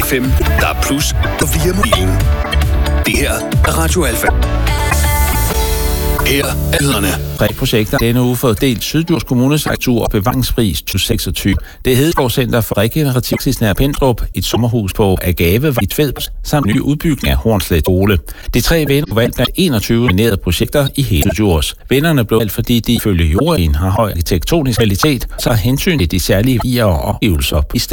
FM, DAB+, og via mobilen. Det her er Radio Alfa. Her er lederne. 3 projekter denne uge fået delt Syddjurs Kommunes natur- og bevaringspris 2026. Det er Hedegaard Center for Regenerativ Nær Pindrup, et sommerhus på Agave i Tvedbs, samt ny udbygning af Hornslet Skole. De 3 vinder valgt blandt 21 nominerede projekter i hele Syddjurs. Vinderne blev valgt, fordi de ifølge juryen har høj arkitektonisk kvalitet, så hensyn til de særlige værdier og oplevelser i stedet